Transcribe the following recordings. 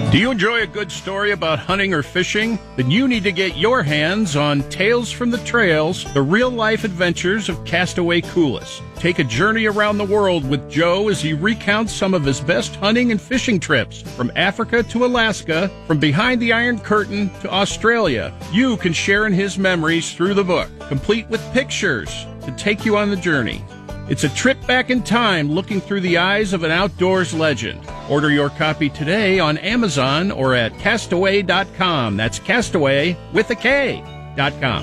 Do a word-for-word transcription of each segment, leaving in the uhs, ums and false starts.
Do you enjoy a good story about hunting or fishing? Then you need to get your hands on Tales from the Trails, the real-life adventures of Castaway Coulis. Take a journey around the world with Joe as he recounts some of his best hunting and fishing trips, from Africa to Alaska, from behind the Iron Curtain to Australia. You can share in his memories through the book, complete with pictures to take you on the journey. It's a trip back in time looking through the eyes of an outdoors legend. Order your copy today on Amazon or at castaway dot com. That's Castaway with a K dot com.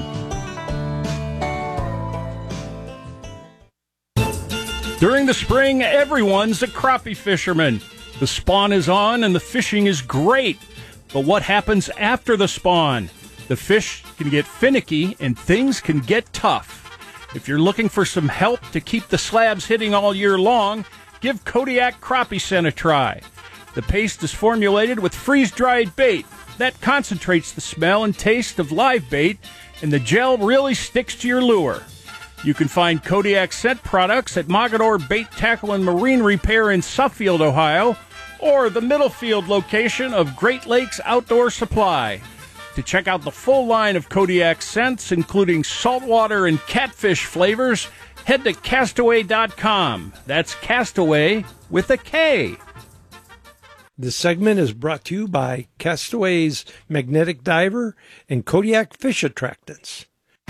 During the spring, everyone's a crappie fisherman. The spawn is on and the fishing is great. But what happens after the spawn? The fish can get finicky and things can get tough. If you're looking for some help to keep the slabs hitting all year long, give Kodiak Crappie Scent a try. The paste is formulated with freeze-dried bait. That concentrates the smell and taste of live bait, and the gel really sticks to your lure. You can find Kodiak Scent products at Mogador Bait, Tackle, and Marine Repair in Suffield, Ohio, or the Middlefield location of Great Lakes Outdoor Supply. To check out the full line of Kodiak scents, including saltwater and catfish flavors, head to castaway dot com. That's Castaway with a K. This segment is brought to you by Castaway's Magnetic Diver and Kodiak Fish Attractants.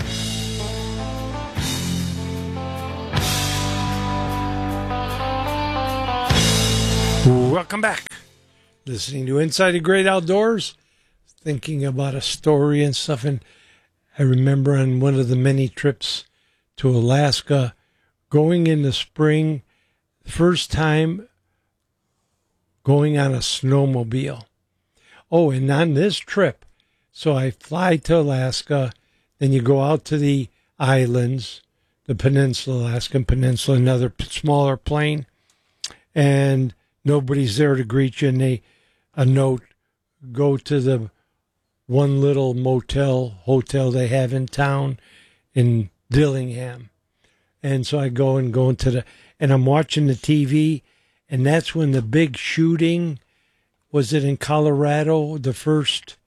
Welcome back. Listening to Inside the Great Outdoors. Thinking about a story and stuff, and I remember on one of the many trips to Alaska, going in the spring, first time going on a snowmobile. Oh, and on this trip, so I fly to Alaska, then you go out to the islands, the peninsula, Alaskan Peninsula, another smaller plane, and nobody's there to greet you, and they, a note, go to the one little motel, hotel they have in town in Dillingham. And so I go and go into the, and I'm watching the T V, and that's when the big shooting, was it in Colorado, the first?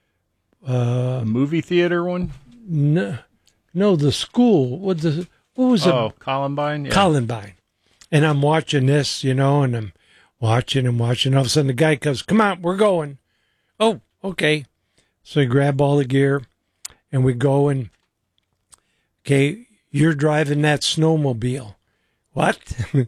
Uh, movie theater one? No, no, the school. What, the, what was it? Oh, Columbine? Yeah. Columbine. And I'm watching this, you know, and I'm watching and watching. All of a sudden the guy comes, come on, we're going. Oh, okay. So we grab all the gear, and we go, and, okay, you're driving that snowmobile. What?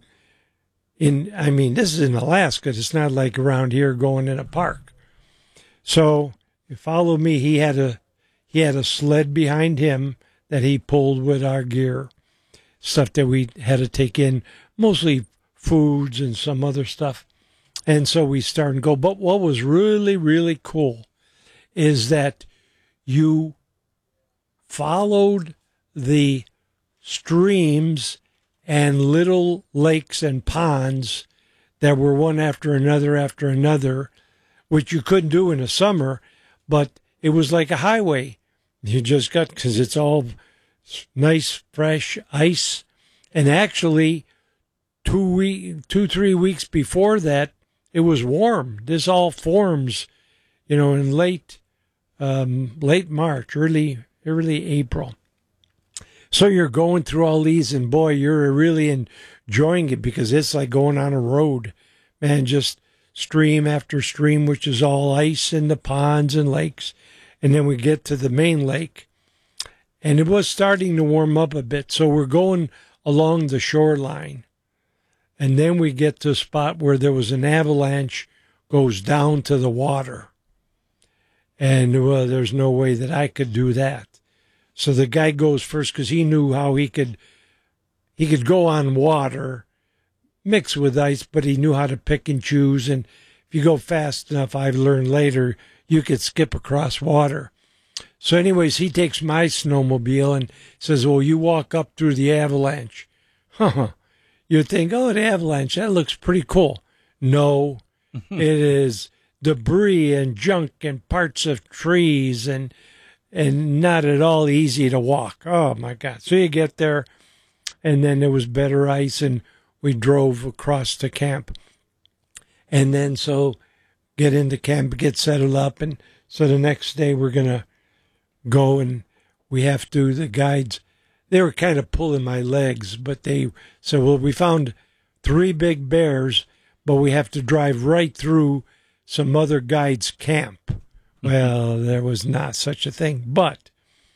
in I mean, this is in Alaska. It's not like around here going in a park. So you follow me. He had a he had a sled behind him that he pulled with our gear, stuff that we had to take in, mostly foods and some other stuff. And so we started to go. But what was really, really cool is that you followed the streams and little lakes and ponds that were one after another after another, which you couldn't do in the summer, but it was like a highway. You just got, because it's all nice, fresh ice. And actually, two, week, two, three weeks before that, it was warm. This all forms, you know, in late Um, late March, early early April. So you're going through all these, and boy, you're really enjoying it because it's like going on a road, man. Just stream after stream, which is all ice in the ponds and lakes, and then we get to the main lake, and it was starting to warm up a bit. So we're going along the shoreline, and then we get to a spot where there was an avalanche, goes down to the water. And, well, there's no way that I could do that. So the guy goes first because he knew how he could he could go on water, mix with ice, but he knew how to pick and choose. And if you go fast enough, I've learned later, you could skip across water. So anyways, he takes my snowmobile and says, well, you walk up through the avalanche. Huh. You think, oh, the avalanche, that looks pretty cool. No, it is debris and junk and parts of trees and and not at all easy to walk. Oh, my God. So you get there, and then there was better ice, and we drove across to camp. And then so get into camp, get settled up. And so the next day we're going to go, and we have to, the guides, they were kind of pulling my legs, but they said, well, we found three big bears, but we have to drive right through some other guides' camp. Well, there was not such a thing, but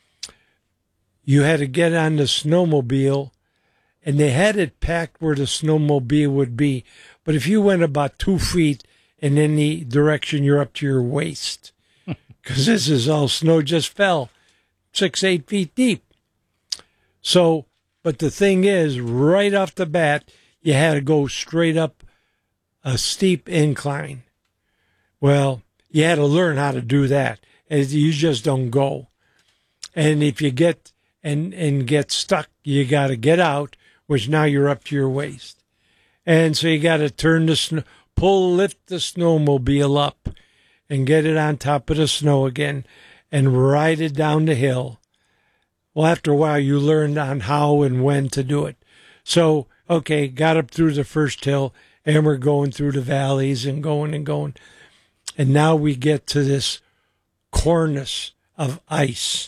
you had to get on the snowmobile, and they had it packed where the snowmobile would be. But if you went about two feet in any direction, you're up to your waist, because this is all snow just fell six, eight feet deep. So, but the thing is, right off the bat, you had to go straight up a steep incline. Well, you had to learn how to do that. And you just don't go. And if you get and and get stuck, you got to get out, which now you're up to your waist. And so you got to turn the snow, pull, lift the snowmobile up, and get it on top of the snow again, and ride it down the hill. Well, after a while, you learned on how and when to do it. So, okay, got up through the first hill, and we're going through the valleys and going and going. And now we get to this cornice of ice.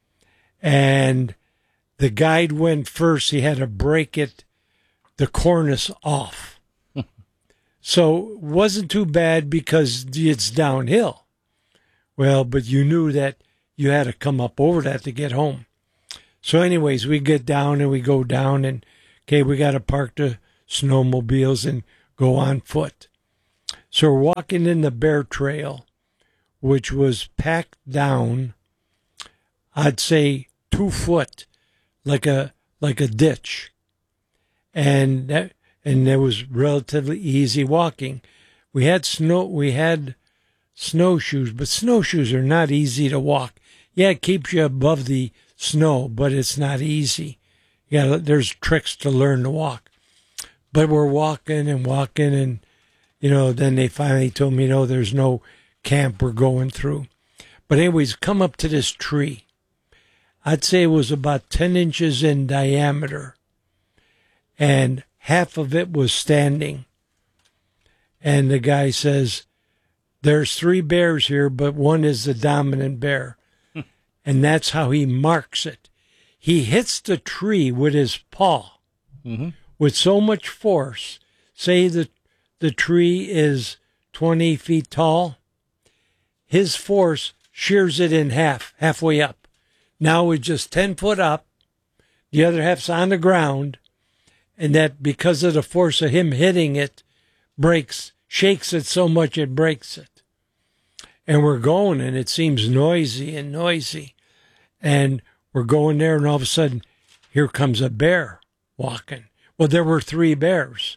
And the guide went first. He had to break it, the cornice off. So it wasn't too bad because it's downhill. Well, but you knew that you had to come up over that to get home. So anyways, we get down and we go down, and, okay, we got to park the snowmobiles and go on foot. So we're walking in the bear trail, which was packed down, I'd say two foot, like a like a ditch. And that, and there was relatively easy walking. We had snow we had snowshoes, but snowshoes are not easy to walk. Yeah, it keeps you above the snow, but it's not easy. Yeah, there's tricks to learn to walk. But we're walking and walking, and, you know, then they finally told me, no, there's no camp we're going through. But anyways, come up to this tree. I'd say it was about ten inches in diameter, and half of it was standing. And the guy says, there's three bears here, but one is the dominant bear. And that's how he marks it. He hits the tree with his paw, mm-hmm. with so much force. Say that the tree is twenty feet tall. His force shears it in half, halfway up. Now it's just ten foot up. The other half's on the ground. And that, because of the force of him hitting it, breaks, shakes it so much it breaks it. And we're going, and it seems noisy and noisy. And we're going there, and all of a sudden, here comes a bear walking. Well, there were three bears.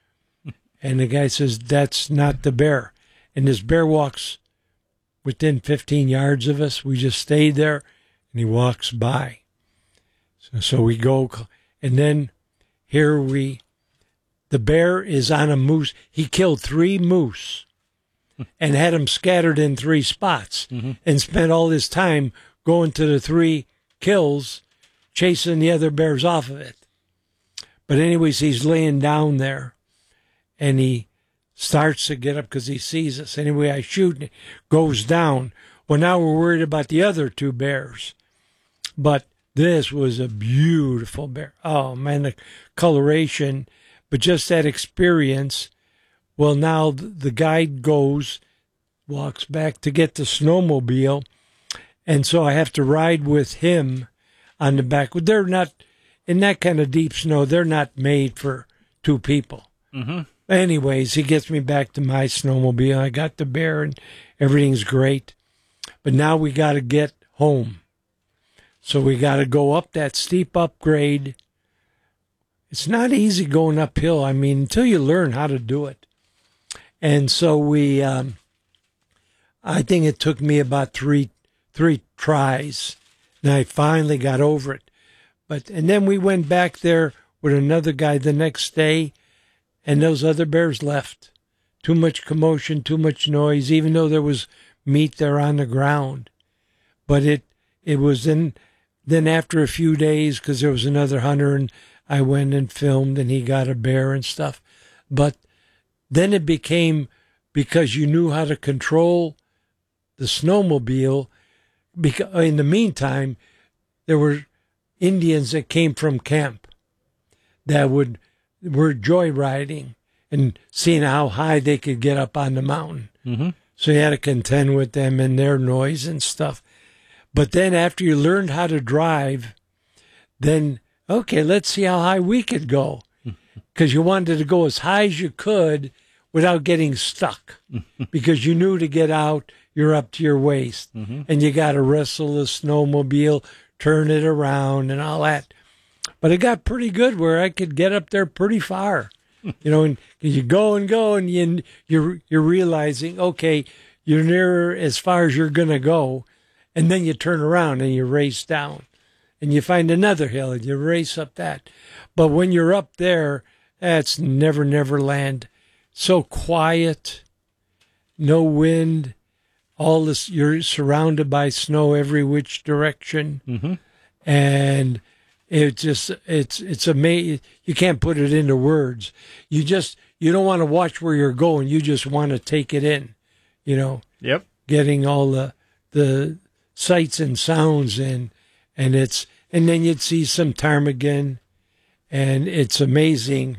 And the guy says, that's not the bear. And this bear walks within fifteen yards of us. We just stayed there, and he walks by. So, so we go, and then here we, the bear is on a moose. He killed three moose and had them scattered in three spots, mm-hmm. and spent all his time going to the three kills, chasing the other bears off of it. But anyways, he's laying down there, and he starts to get up because he sees us. Anyway, I shoot, and it goes down. Well, now we're worried about the other two bears. But this was a beautiful bear. Oh, man, the coloration. But just that experience. Well, now the guide goes, walks back to get the snowmobile, and so I have to ride with him on the back. They're not, in that kind of deep snow, they're not made for two people. Mm-hmm. Anyways, he gets me back to my snowmobile. I got the bear, and everything's great. But now we got to get home. So we got to go up that steep upgrade. It's not easy going uphill. I mean, until you learn how to do it. And so we, um, I think it took me about three, three tries, and I finally got over it. But, and then we went back there with another guy the next day, and those other bears left. Too much commotion, too much noise, even though there was meat there on the ground. But it, it was in, then after a few days, because there was another hunter, and I went and filmed, and he got a bear and stuff. But then it became because you knew how to control the snowmobile. Because in the meantime, there were Indians that came from camp that would were joyriding and seeing how high they could get up on the mountain. Mm-hmm. So you had to contend with them and their noise and stuff. But then after you learned how to drive, then, okay, let's see how high we could go. Because you wanted to go as high as you could without getting stuck. Because you knew to get out, you're up to your waist. Mm-hmm. And you got to wrestle the snowmobile, turn it around and all that. But it got pretty good where I could get up there pretty far. You know, and you go and go, and you, you're you're realizing, okay, you're near as far as you're going to go, and then you turn around and you race down, and you find another hill, and you race up that. But when you're up there, that's never, never land. So quiet, no wind, all this. You're surrounded by snow every which direction, Mm-hmm. and It just it's it's amazing. You can't put it into words. You just you don't want to watch where you're going. You just want to take it in, you know. Yep. Getting all the the sights and sounds in, and it's and then you'd see some ptarmigan, and it's amazing.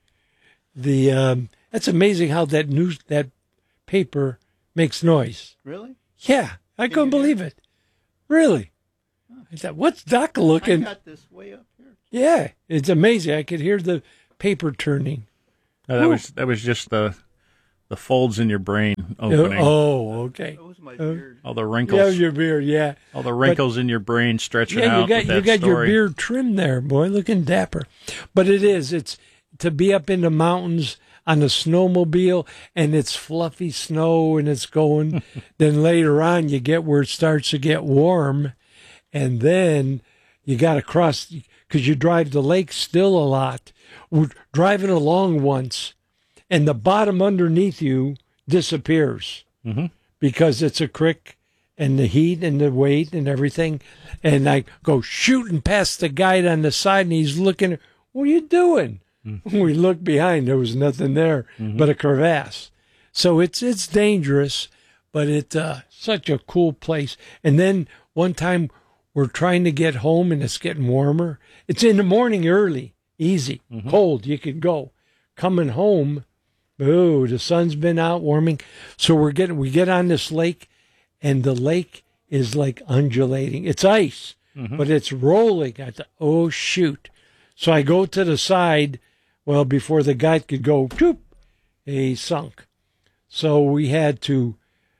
The um, it's amazing how that news that paper makes noise. Really? Yeah, I Can couldn't you hear believe it. Really. I thought, what's Doc looking? I got this way up here. Yeah, it's amazing. I could hear the paper turning. No, that Ooh. was that was just the the folds in your brain opening. Oh, okay. That was my Uh, beard. All the wrinkles, Yeah, your beard. Yeah, all the wrinkles in your brain stretching yeah. out. You got with that you got your story. beard trimmed there, boy, looking dapper. But it is. It's to be up in the mountains on a snowmobile, and it's fluffy snow, and it's going. Then later on, you get where it starts to get warm. And then you got to cross, because you drive the lake still a lot. We're driving along once, and the bottom underneath you disappears Mm-hmm. because it's a creek and the heat and the weight and everything. And I go shooting past the guide on the side, and he's looking, what are you doing? Mm-hmm. We looked behind, there was nothing there mm-hmm. but a crevasse. So it's it's dangerous, but it's uh, such a cool place. And then one time, we're trying to get home, and it's getting warmer. It's in the morning early, easy, mm-hmm. cold. You could go. Coming home, oh, the sun's been out warming. So we're getting we get on this lake, and the lake is like undulating. It's ice, mm-hmm. but it's rolling. I thought, oh shoot! So I go to the side. Well, before the guy could go, whoop, he sunk. So we had to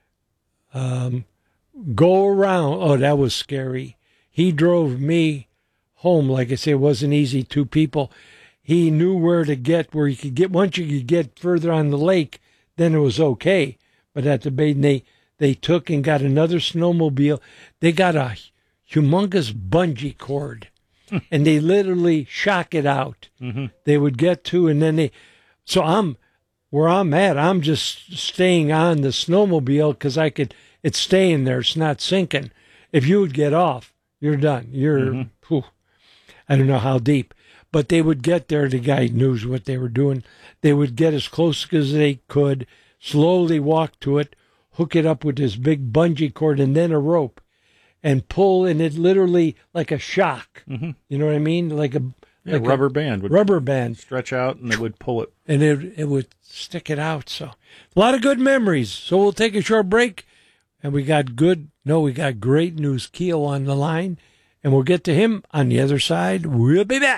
um, go around. Oh, that was scary. He drove me home. Like I say, it wasn't easy. Two people. He knew where to get, where you could get. Once you could get further on the lake, then it was okay. But at the bay, they, they took and got another snowmobile. They got a humongous bungee cord, and they literally shock it out. Mm-hmm. They would get to, and then they. So I'm, where I'm at, I'm just staying on the snowmobile because I could, it's staying there. It's not sinking. If you would get off, you're done. You're, mm-hmm. whew, I don't know how deep. But they would get there. The guy knew what they were doing. They would get as close as they could, slowly walk to it, hook it up with this big bungee cord and then a rope, and pull, and it literally like a shock. Mm-hmm. You know what I mean? Like a yeah, like rubber a band would rubber band stretch out, and it would pull it, and it it would stick it out. So a lot of good memories. So we'll take a short break, and we got good. No, we got great news. Keel on the line, and we'll get to him on the other side. We'll be back.